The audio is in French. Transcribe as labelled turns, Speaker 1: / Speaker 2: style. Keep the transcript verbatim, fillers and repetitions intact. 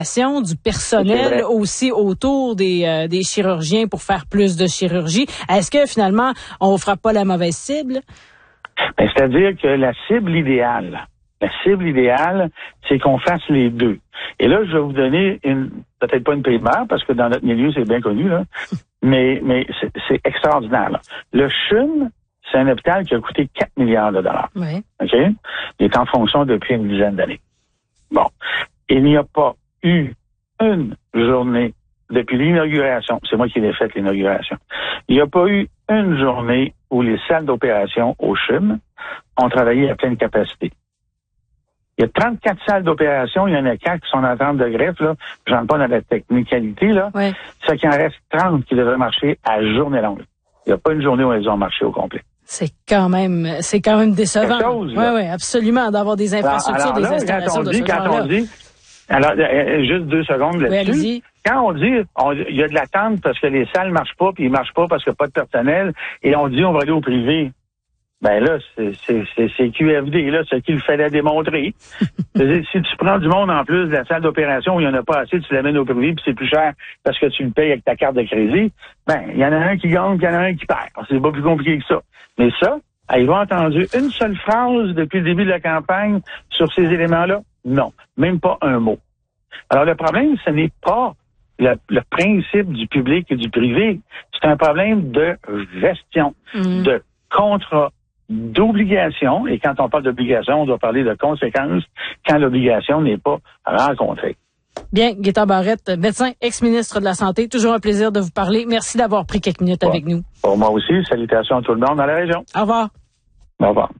Speaker 1: du personnel aussi autour des, euh, des chirurgiens pour faire plus de chirurgie. Est-ce que finalement, on ne frappe pas la mauvaise cible?
Speaker 2: Ben, c'est-à-dire que la cible idéale, la cible idéale, c'est qu'on fasse les deux. Et là, je vais vous donner une, peut-être pas une primeur, parce que dans notre milieu, c'est bien connu, là, mais, mais c'est, c'est extraordinaire, là. Le C H U M, c'est un hôpital qui a coûté quatre milliards de dollars.
Speaker 1: Oui.
Speaker 2: OK? Il est en fonction depuis une dizaine d'années. Bon. Il n'y a pas eu une journée depuis l'inauguration, c'est moi qui l'ai faite, l'inauguration, il n'y a pas eu une journée où les salles d'opération au C H U M ont travaillé à pleine capacité. Il y a trente-quatre salles d'opération, il y en a quatre qui sont en attente de greffe, là. Je rentre pas dans la technicalité, là.
Speaker 1: Ouais.
Speaker 2: Ça qui en reste trente qui devraient marcher à journée longue. Il n'y a pas une journée où elles ont marché au complet.
Speaker 1: C'est quand même, c'est quand même décevant. Oui, oui, absolument, d'avoir des infrastructures, alors, alors là, des installations de ce
Speaker 2: quand on dit, alors, euh, juste deux secondes là-dessus.
Speaker 1: Oui,
Speaker 2: quand on dit, on, il y a de l'attente parce que les salles marchent pas, puis ils marchent pas parce qu'il n'y a pas de personnel, et on dit on va aller au privé. Ben là, c'est, c'est, c'est, c'est Q F D, là, ce qu'il fallait démontrer. C'est-à-dire, si tu prends du monde en plus de la salle d'opération où il n'y en a pas assez, tu l'amènes au privé, puis c'est plus cher parce que tu le payes avec ta carte de crédit, ben, il y en a un qui gagne, il y en a un qui perd. C'est pas plus compliqué que ça. Mais ça, avez-vous entendu une seule phrase depuis le début de la campagne sur ces éléments-là? Non. Même pas un mot. Alors, le problème, ce n'est pas le, le principe du public et du privé. C'est un problème de gestion, mmh. de contrat, d'obligation. Et quand on parle d'obligation, on doit parler de conséquences quand l'obligation n'est pas rencontrée.
Speaker 1: Bien, Gaétan Barrette, médecin, ex-ministre de la Santé, toujours un plaisir de vous parler. Merci d'avoir pris quelques minutes bon. avec nous.
Speaker 2: Pour moi aussi, salutations à tout le monde dans la région.
Speaker 1: Au revoir.
Speaker 2: Au revoir.